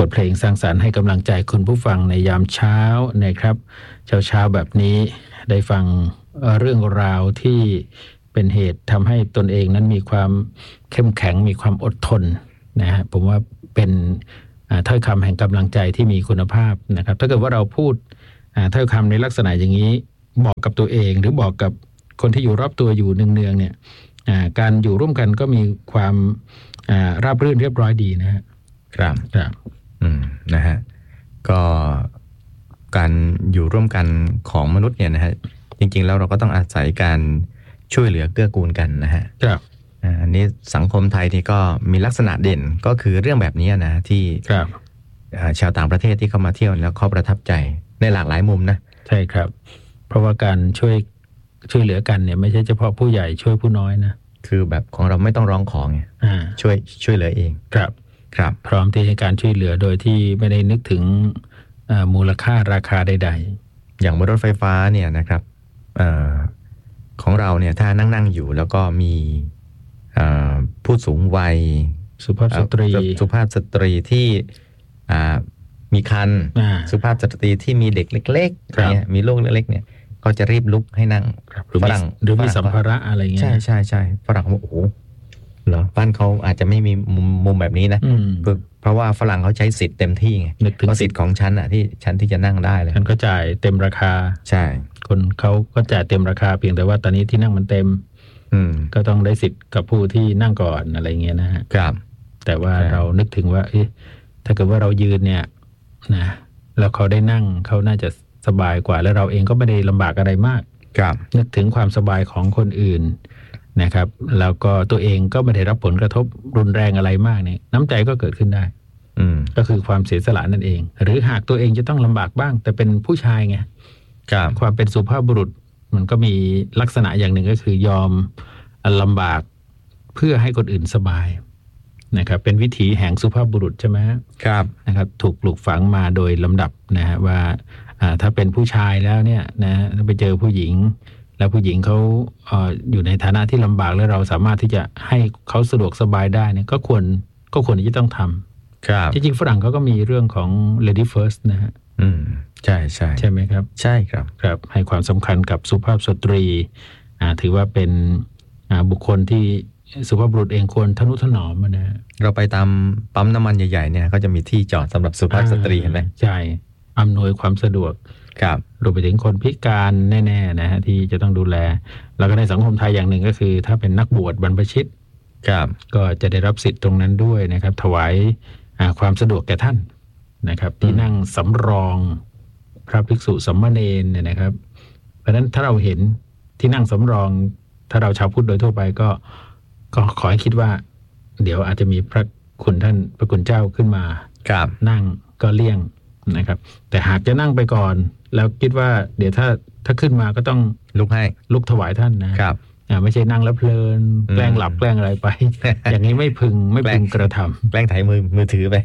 ทเพลงสร้างสรรค์ให้กำลังใจคุณผู้ฟังในยามเช้านะครับเช้าแบบนี้ได้ฟังเรื่องราวที่เป็นเหตุทำให้ตนเองนั้นมีความเข้มแข็งมีความอดทนนะฮะผมว่าเป็นถ้อยคำแห่งกำลังใจที่มีคุณภาพนะครับถ้าเกิดว่าเราพูดถ้อยคำในลักษณะอย่างนี้บอกกับตัวเองหรือบอกกับคนที่อยู่รอบตัวอยู่เนืองๆเนี่ยการอยู่ร่วมกันก็มีความราบรื่นเรียบร้อยดีนะฮะครับนะฮะก็การอยู่ร่วมกันของมนุษย์เนี่ยนะฮะจริงๆแล้วเราก็ต้องอาศัยการช่วยเหลือเกื้อกูลกันนะฮะครับอันนี้สังคมไทยนี่ก็มีลักษณะเด่นก็คือเรื่องแบบนี้นะที่ชาวต่างประเทศที่เข้ามาเที่ยวแล้วเขาประทับใจในหลากหลายมุมนะใช่ครับเพราะว่าการช่วยเหลือกันเนี่ยไม่ใช่เฉพาะผู้ใหญ่ช่วยผู้น้อยนะคือแบบของเราไม่ต้องร้องขอไงช่วยเหลือเองครับพร้อมที่ให้การช่วยเหลือโดยที่ไม่ได้นึกถึงมูลค่าราคาใดๆอย่างบนรถไฟฟ้าเนี่ยนะครับของเราเนี่ยถ้านั่งอยู่แล้วก็มีผู้สูงวัยสุภาพสตรีที่มีคันสุภาพสตรีที่มีเด็กเล็กๆเนี่ยมีลูกเล็กๆเนี่ยก็จะรีบลุกให้นั่งฝรั่งหรือมีสัมภาระอะไรเงี้ยใช่ฝรั่งเขาโอ้โหเหรอบ้านเขาอาจจะไม่มีมุมแบบนี้นะเพราะว่าฝรั่งเขาใช้สิทธิ์เต็มที่ไงเพราะสิทธิ์ของฉันอ่ะที่ฉันที่จะนั่งได้เลยฉันก็จ่ายเต็มราคาใช่คนเขาก็จ่ายเต็มราคาเพียงแต่ว่าตอนนี้ที่นั่งมันเต็มก็ต้องได้สิทธิ์กับผู้ที่นั่งก่อนอะไรเงี้ยนะฮะครับแต่ว่าเรานึกถึงว่าถ้าเกิดว่าเรายืนเนี่ยนะแล้วเขาได้นั่งเขาน่าจะสบายกว่าแล้วเราเองก็ไม่ได้ลำบากอะไรมากนึกถึงความสบายของคนอื่นนะครับแล้วก็ตัวเองก็ไม่ได้รับผลกระทบรุนแรงอะไรมากเนี่ยน้ำใจก็เกิดขึ้นได้ก็คือความเสียสละนั่นเองหรือหากตัวเองจะต้องลำบากบ้างแต่เป็นผู้ชายไงความเป็นสุภาพบุรุษมันก็มีลักษณะอย่างหนึ่งก็คือยอมลำบากเพื่อให้คนอื่นสบายนะครับเป็นวิถีแห่งสุภาพบุรุษใช่ไหมครับนะครับถูกปลูกฝังมาโดยลำดับนะฮะว่าถ้าเป็นผู้ชายแล้วเนี่ยนะถ้าไปเจอผู้หญิงแล้วผู้หญิงเขาอยู่ในฐานะที่ลำบากแล้วเราสามารถที่จะให้เขาสะดวกสบายได้เนี่ยก็ควรที่จะต้องทำครับจริงๆฝรั่งเขาก็มีเรื่องของ lady first นะฮะใช่ไหมครับใช่ครับให้ความสำคัญกับสุภาพสตรีถือว่าเป็นบุคคลที่สุภาพบุรุษเองควรทนุถนอมนะเราไปตามปั๊มน้ำมันใหญ่ๆเนี่ยก็จะมีที่จอดสำหรับสุภาพสตรีเห็นไหมใช่อำนวยความสะดวกครับรวมไปถึงคนพิการแน่ๆนะฮะที่จะต้องดูแลแล้วก็ในสังคมไทยอย่างหนึ่งก็คือถ้าเป็นนักบวชบรรพชิตก็จะได้รับสิทธิ์ตรงนั้นด้วยนะครับถวายความสะดวกแก่ท่านนะครับที่นั่งสำรองพระภิกษุสามเณรเนี่ยนะครับเพราะฉะนั้นถ้าเราเห็นที่นั่งสำรองถ้าเราชาวพุทธโดยทั่วไปก็ขอให้คิดว่าเดี๋ยวอาจจะมีพระคุณท่านพระคุณเจ้าขึ้นมานั่งก็เลี่ยงนะครับแต่หากจะนั่งไปก่อนแล้วคิดว่าเดี๋ยวถ้าขึ้นมาก็ต้องลุกถวายท่านนะครับไม่ใช่นั่งแล้วเพลินแกล้งหลับแกล้งอะไรไป อย่างนี้ไม่พึงกระทำแกล้งถ่ายมือถือไป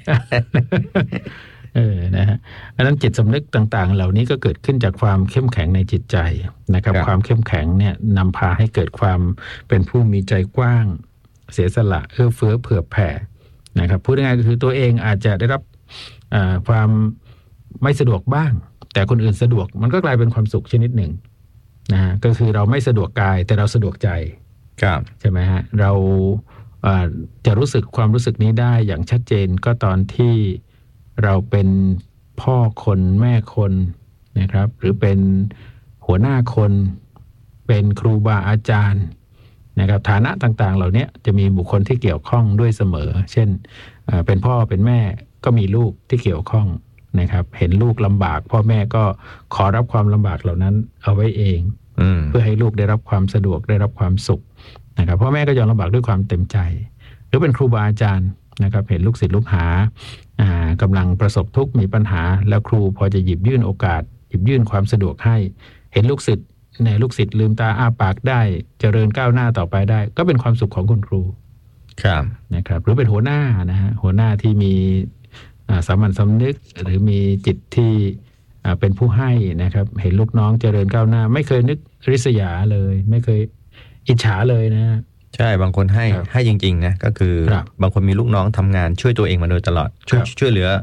นะฮะอันนั้นจิตสำนึกต่างๆเหล่านี้ก็เกิดขึ้นจากความเข้มแข็งในจิตใจนะครับความเข้มแข็งเนี่ยนำพาให้เกิดความเป็นผู้มีใจกว้างเสียสละเอื้อเฟื้อเผื่อแผ่นะครับพูดง่ายๆก็คือตัวเองอาจจะได้รับความไม่สะดวกบ้างแต่คนอื่นสะดวกมันก็กลายเป็นความสุขชนิดหนึ่งนะฮะก็คือเราไม่สะดวกกายแต่เราสะดวกใจใช่ไหมฮะเราจะรู้สึกความรู้สึกนี้ได้อย่างชัดเจนก็ตอนที่เราเป็นพ่อคนแม่คนนะครับหรือเป็นหัวหน้าคนเป็นครูบาอาจารย์นะครับฐานะต่างๆเหล่านี้จะมีบุคคลที่เกี่ยวข้องด้วยเสมอเช่นเป็นพ่อเป็นแม่ก็มีลูกที่เกี่ยวข้องนะครับเห็นลูกลำบากพ่อแม่ก็ขอรับความลำบากเหล่านั้นเอาไว้เองเพื่อให้ลูกได้รับความสะดวกได้รับความสุขนะครับพ่อแม่ก็ยอมลำบากด้วยความเต็มใจหรือเป็นครูบาอาจารย์นะครับเห็นลูกศิษย์ลูกหากำลังประสบทุกข์มีปัญหาแล้วครูพอจะหยิบยื่นโอกาสหยิบยื่นความสะดวกให้เห็นลูกศิษย์ลืมตาอ้าปากได้เจริญก้าวหน้าต่อไปได้ก็เป็นความสุขของคุณครูนะครับหรือเป็นหัวหน้านะฮะหัวหน้าที่มีสามัญสำนึกหรือมีจิตที่เป็นผู้ให้นะครับเห็นลูกน้องเจริญก้าวหน้าไม่เคยนึกริษยาเลยไม่เคยอิจฉาเลยนะใช่บางคนให้จริงๆนะก็คือบางคนมีลูกน้องทำงานช่วยตัวเองมาโดยตลอดช่วยเหลือ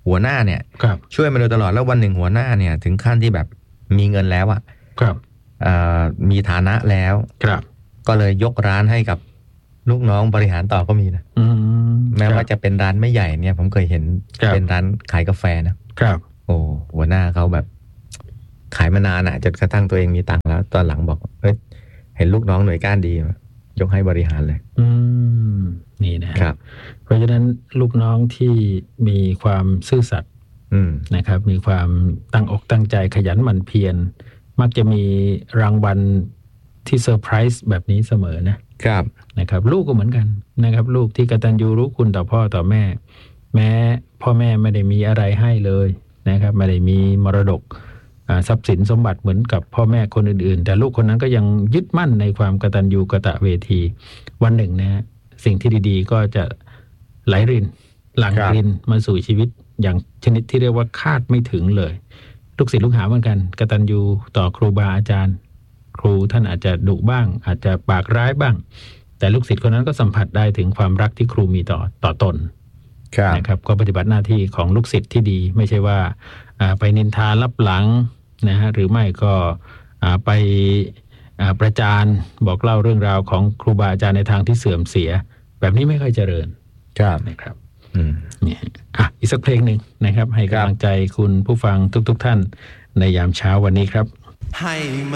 หัวหน้าเนี่ยครับช่วยมาโดยตลอดแล้ววันหนึ่งหัวหน้าเนี่ยถึงขั้นที่แบบมีเงินแล้วอะครับมีฐานะแล้วครับก็เลยยกร้านให้กับลูกน้องบริหารต่อก็มีนะแม้ว่าจะเป็นร้านไม่ใหญ่เนี่ยผมเคยเห็นเป็นร้านขายกาแฟนะครับโอ้หัวหน้าเขาแบบขายมานานอะจนกระทั่งตัวเองมีตังค์แล้วตอนหลังบอกเฮ้ยเห็นลูกน้องหน่วยก้านดียกให้บริหารเลยนี่นะครับเพราะฉะนั้นลูกน้องที่มีความซื่อสัตย์นะครับมีความตั้งอกตั้งใจขยันหมั่นเพียรมักจะมีรางวัลที่เซอร์ไพรส์แบบนี้เสมอนะครับนะครับลูกก็เหมือนกันนะครับลูกที่กตัญญูรู้คุณต่อพ่อต่อแม่แม้พ่อแม่ไม่ได้มีอะไรให้เลยนะครับไม่ได้มีมรดกทรัพย์สินสมบัติเหมือนกับพ่อแม่คนอื่นๆแต่ลูกคนนั้นก็ยังยึดมั่นในความกตัญญูกตเวทีวันหนึ่งนะสิ่งที่ดีๆก็จะไหลรินหลั่งรินมาสู่ชีวิตอย่างชนิดที่เรียกว่าคาดไม่ถึงเลยลูกศิษย์ลูกหาเหมือนกันกตัญญูต่อครูบาอาจารย์ครูท่านอาจจะดุบ้างอาจจะปากร้ายบ้างแต่ลูกศิษย์คนนั้นก็สัมผัสได้ถึงความรักที่ครูมีต่อตนนะครับก็ปฏิบัติหน้าที่ของลูกศิษย์ที่ดีไม่ใช่ว่าไปนินทาลับหลังนะฮะหรือไม่ก็ไปประจานบอกเล่าเรื่องราวของครูบาอาจารย์ในทางที่เสื่อมเสียแบบนี้ไม่ค่อยเจริญนะครับนี่อีกสักเพลงหนึ่งนะครับให้กำลังใจคุณผู้ฟังทุกท่านในยามเช้าวันนี้ครับให้